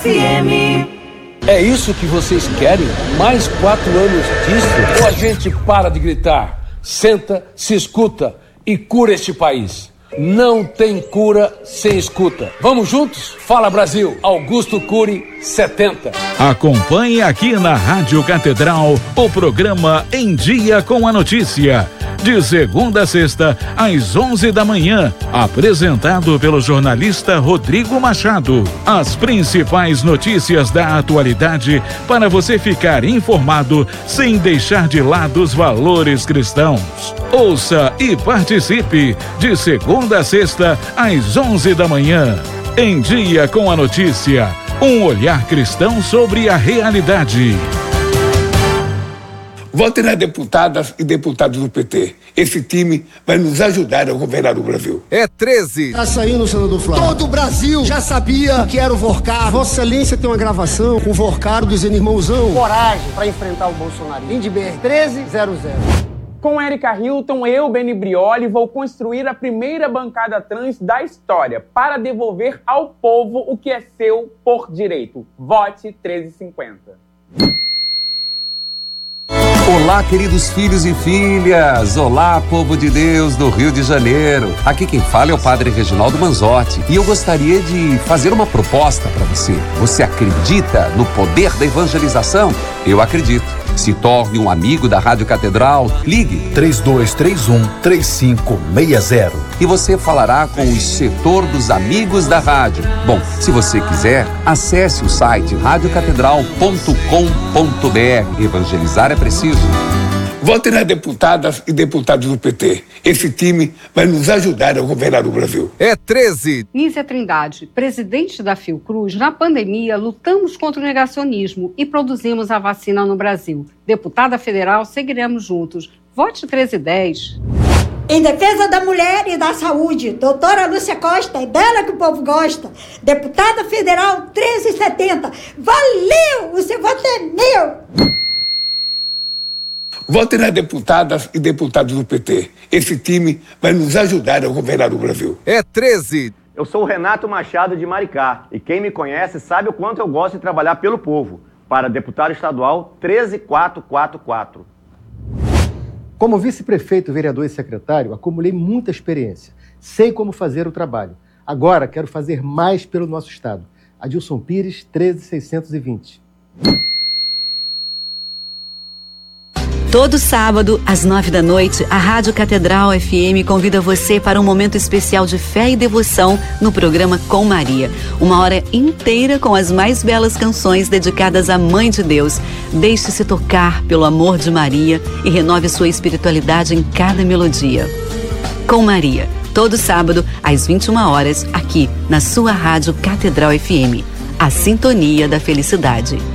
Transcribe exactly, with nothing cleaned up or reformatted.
F M. É isso que vocês querem? Mais quatro anos disso? Ou a gente para de gritar, senta, se escuta e cura este país? Não tem cura sem escuta. Vamos juntos? Fala Brasil, Augusto Cury setenta. Acompanhe aqui na Rádio Catedral o programa Em Dia com a Notícia, de segunda a sexta às onze da manhã, apresentado pelo jornalista Rodrigo Machado. As principais notícias da atualidade para você ficar informado sem deixar de lado os valores cristãos. Ouça e participe de segunda a sexta às onze da manhã. Em Dia com a Notícia, um olhar cristão sobre a realidade. Votem nas deputadas e deputados do P T. Esse time vai nos ajudar a governar o Brasil. É treze. Tá saindo, senador Flávio. Todo o Brasil já sabia que era o Vorcaro. Vossa Excelência tem uma gravação com o Vorcaro dizendo irmãozão. Coragem para enfrentar o Bolsonaro. Lindbergh, treze zero zero. Com Érica Hilton, eu, Beni Brioli, vou construir a primeira bancada trans da história para devolver ao povo o que é seu por direito. Vote treze cinquenta. Olá, queridos filhos e filhas! Olá, povo de Deus do Rio de Janeiro! Aqui quem fala é o Padre Reginaldo Manzotti e eu gostaria de fazer uma proposta para você. Você acredita no poder da evangelização? Eu acredito. Se torne um amigo da Rádio Catedral. Ligue três dois três um, três cinco seis zero e você falará com o setor dos amigos da rádio. Bom, se você quiser, acesse o site rádio catedral ponto com ponto br. Evangelizar é preciso. Votem nas deputadas e deputados do P T. Esse time vai nos ajudar a governar o Brasil. É treze. Nízia Trindade, presidente da Fiocruz, na pandemia lutamos contra o negacionismo e produzimos a vacina no Brasil. Deputada federal, seguiremos juntos. Vote treze dez. Em defesa da mulher e da saúde, doutora Lúcia Costa, é dela que o povo gosta. Deputada federal treze setenta. Valeu! O seu voto é meu! Votem nas deputadas e deputados do P T. Esse time vai nos ajudar a governar o Brasil. É treze. Eu sou o Renato Machado de Maricá e quem me conhece sabe o quanto eu gosto de trabalhar pelo povo. Para deputado estadual treze quatrocentos e quarenta e quatro. Como vice-prefeito, vereador e secretário, acumulei muita experiência. Sei como fazer o trabalho. Agora quero fazer mais pelo nosso estado. Adilson Pires, treze seiscentos e vinte. Todo sábado, às nove da noite, a Rádio Catedral F M convida você para um momento especial de fé e devoção no programa Com Maria. Uma hora inteira com as mais belas canções dedicadas à Mãe de Deus. Deixe-se tocar pelo amor de Maria e renove sua espiritualidade em cada melodia. Com Maria, todo sábado, às vinte e uma horas, aqui na sua Rádio Catedral F M. A sintonia da felicidade.